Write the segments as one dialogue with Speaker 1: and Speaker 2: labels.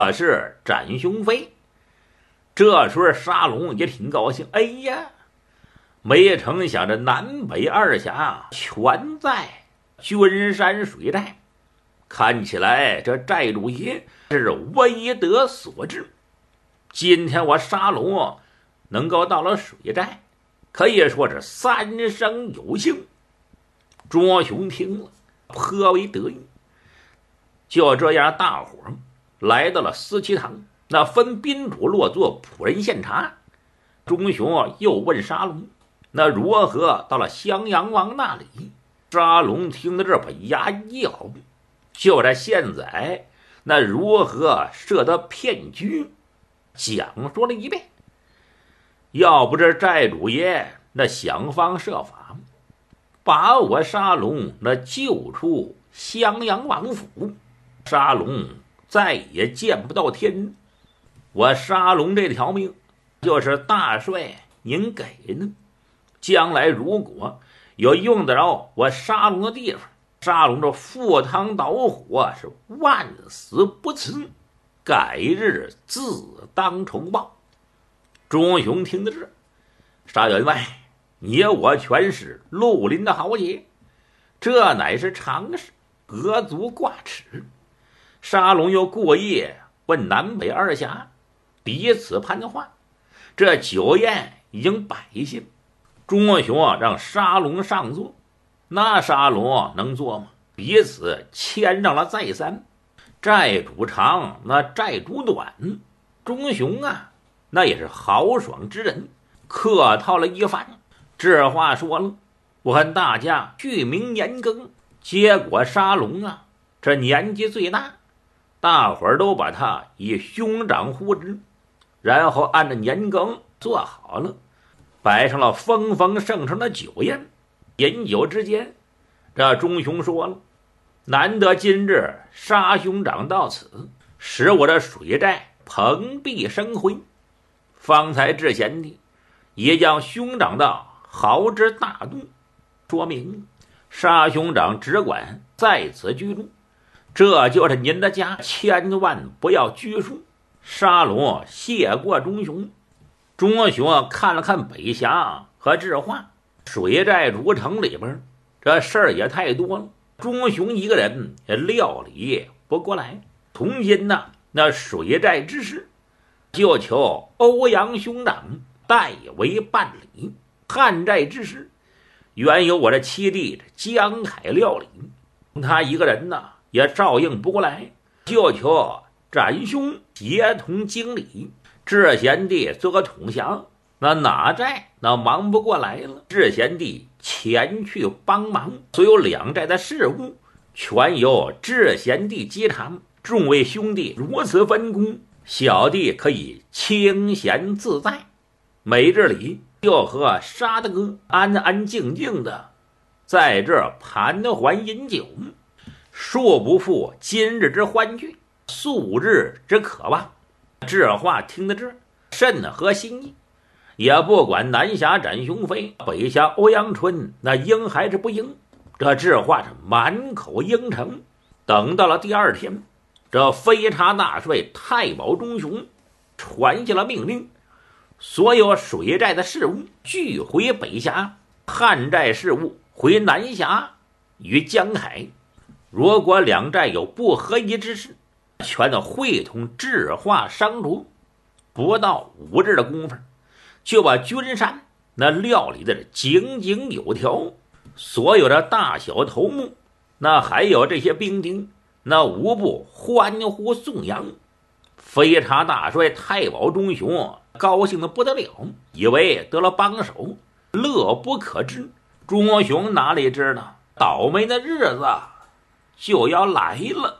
Speaker 1: 我是展雄飞。这时候沙龙也挺高兴，哎呀，没成想这南北二峡全在君山水寨，看起来这寨主爷是威德所致。今天我沙龙能够到了水寨，可以说是三生有幸。卓雄听了颇为得意。就这样，大伙来到了思齐堂，那分宾主落座，仆人献茶。钟雄又问沙龙，那如何到了襄阳王那里？沙龙听到这把牙一咬，就在现在，那如何设得骗局，讲说了一遍。要不这寨主爷那想方设法把我沙龙那救出襄阳王府，沙龙再也见不到天日。我沙龙这条命就是大帅您给的，将来如果有用得着我沙龙的地方，沙龙这赴汤蹈火是万死不辞，改日自当重报。钟雄听得这，沙员外，你我全是绿林的豪杰，这乃是常事，何足挂齿。沙龙又过夜问南北二峡，彼此攀话。这酒宴已经摆下，钟雄让沙龙上座，那沙龙能坐吗？彼此谦让了再三。寨主长，那寨主短，钟雄那也是豪爽之人，客套了一番。这话说了，我看大家取名年羹，结果沙龙这年纪最大，大伙儿都把他以兄长呼之，然后按照年羹做好了，摆上了丰丰盛盛的酒宴。饮酒之间，这钟雄说了，难得今日沙兄长到此，使我的水寨蓬荜生辉。方才智贤弟也将兄长的豪之大度说明，沙兄长只管在此居住，这就是您的家，千万不要拘束。沙龙谢过钟雄。钟雄看了看北峡和智化，水寨主城里边这事儿也太多了，钟雄一个人也料理不过来。从今那水寨之事，就求欧阳兄长代为办理。汉寨之事，原有我的七弟江海料理，他一个人也照应不过来，就求展兄协同经理，智贤弟做个统辖，那哪寨忙不过来了，智贤弟前去帮忙。所有两寨的事务全由智贤弟接察，众位兄弟如此分工，小弟可以清闲自在，每日里就和沙大哥安安静静的在这盘桓饮酒，恕不负今日之欢聚，素日之渴望。这话听得这甚合心意，也不管南峡展雄飞，北峡欧阳春那应还是不应，这话是满口应承。等到了第二天，这飞叉大帅太保钟雄传下了命令，所有水寨的事务俱回北峡，汉寨事务回南峡与江海。如果两寨有不合宜之事，全都会同智化商酌。不到5日的功夫，就把君山那料理的井井有条，所有的大小头目，那还有这些兵丁，那无不欢呼颂扬。飞叉大帅太保钟雄高兴的不得了，以为得了帮手，乐不可支。钟雄哪里知道，倒霉的日子就要来了。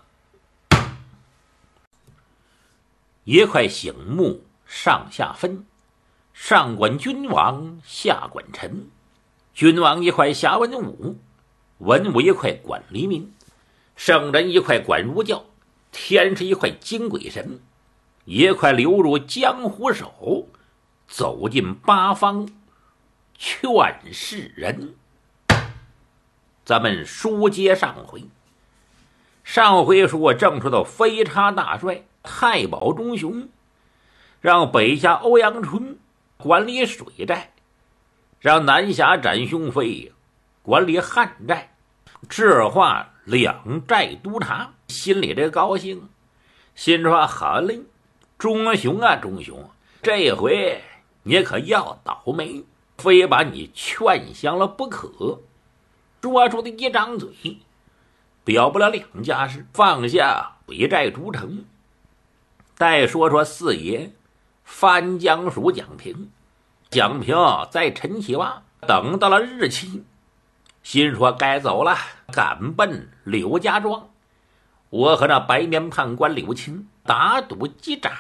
Speaker 1: 一块醒目上下分，上管君王，下管臣。君王一块辖文武，文武一块管黎民，圣人一块管儒教，天师一块经鬼神，一块流入江湖手，走进八方劝世人。咱们书接上回，上回说正说到飞叉大帅太保中雄，让北下欧阳春管理水寨，让南下展雄飞管理汉寨，这话两寨督察心里这高兴，心说好嘞，中雄啊中雄，这回你可要倒霉，非把你劝降了不可。说出的一张嘴，表不了两家事，放下北寨主城。再说说四爷藩江属蒋平，蒋平在陈其洼等到了日期，心说该走了，赶奔柳家庄，我和那白面判官柳青打赌击掌。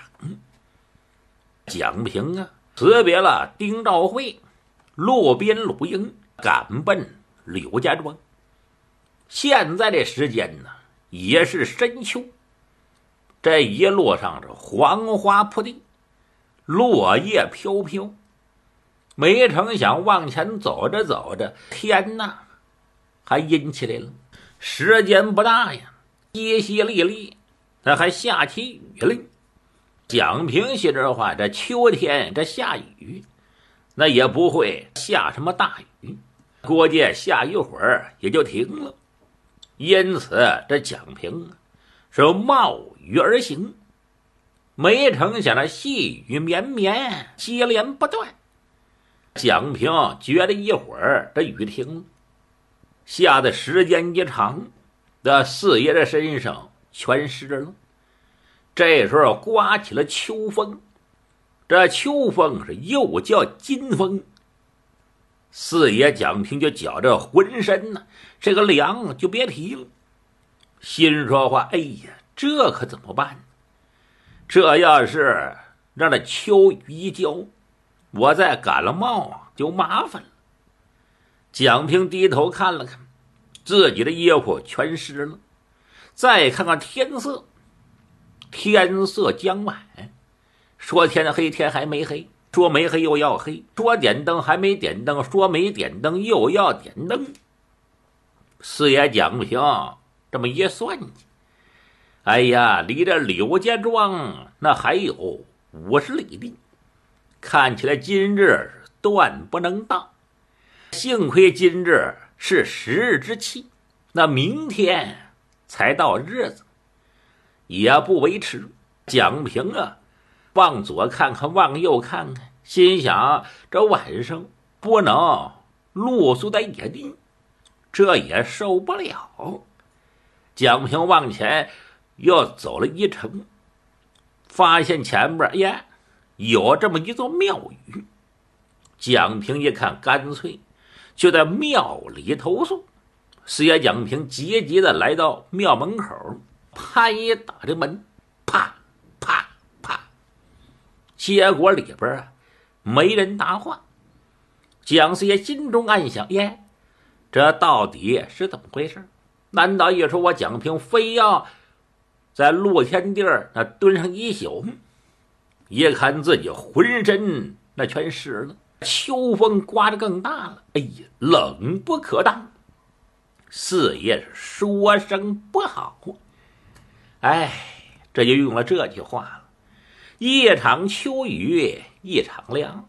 Speaker 1: 蒋平啊，辞别了丁兆会，路边鲁营，赶奔柳家庄。现在这时间呢，也是深秋，这一路上这黄花铺地，落叶飘飘。没成想往前走着走着，天哪，还阴起来了。时间不大呀，淅淅沥沥，那还下起雨来。蒋平心里话，这秋天这下雨，那也不会下什么大雨，估计下一会儿也就停了。因此这蒋平是冒雨而行，没成想那细雨绵绵，接连不断。蒋平觉得一会儿这雨停了，下的时间一长，这四爷的身上全湿了。这时候刮起了秋风，这秋风是又叫金风。四爷蒋平就觉着浑身呢，这个凉就别提了，心说话，哎呀，这可怎么办？这要是让这秋雨一浇，我再感了冒就麻烦了。蒋平低头看了看自己的衣服全湿了，再看看天色，天色将晚，说天黑天还没黑，说没黑又要黑，说点灯还没点灯，说没点灯又要点灯。四爷蒋平这么一算计，哎呀，离这柳家庄那还有50里地，看起来今日断不能到。幸亏今日是10日之期，那明天才到日子，也不为迟。蒋平啊，往左看看，往右看看，心想这晚上不能露宿在野地，这也受不了。蒋平往前又走了一程，发现前边呀有这么一座庙宇。蒋平一看，干脆就在庙里投宿。四爷蒋平急急的来到庙门口，拍打着门，啪啪啪，结果里边啊没人答话。蒋四爷心中暗想，耶，这到底是怎么回事？难道一说我蒋平非要在露天地儿那蹲上一宿？一看自己浑身那全湿了，秋风刮得更大了，哎呀，冷不可当。四爷是说声不好，哎，这就用了这句话了：一场秋雨一场凉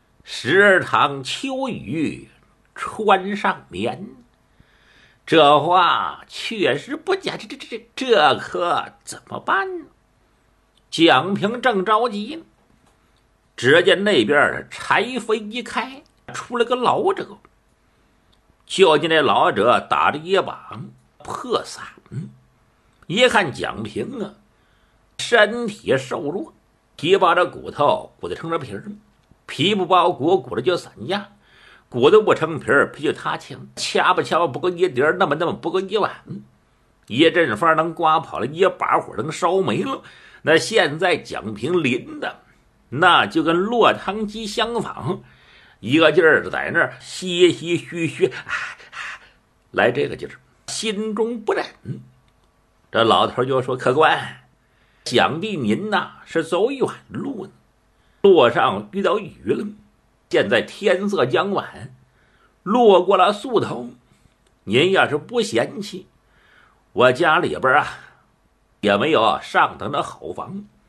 Speaker 1: ，10场秋雨穿上棉。这话确实不假，这可怎么办呢？蒋平正着急呢，只见那边柴扉一开，出了个老者。就见这老者打着一把破伞，一看蒋平啊，身体瘦弱，皮包着骨头，骨头成了皮儿，皮不包骨，骨头就散架，骨头不成皮儿，皮就塌墙，掐吧不够一碟，那么不够一碗，一阵风能刮跑了，一把火能烧没了。那现在蒋平淋的那就跟落汤鸡相仿，一个劲儿在那儿唏唏嘘嘘，来这个劲儿，心中不忍。这老头就说：“客官，想必您呐是走远路呢，路上遇到雨了，现在天色将晚，落过了宿头，您要是不嫌弃，我家里边啊也没有上等的好房。